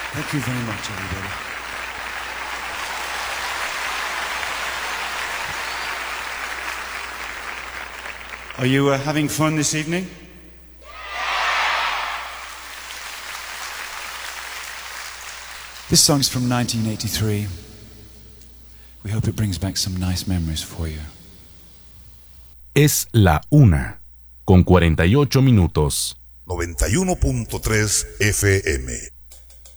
Thank you very much, everybody. Are you having fun this evening? This song's from 1983. We hope it brings back some nice memories for you. Es la 1:48. 91.3 FM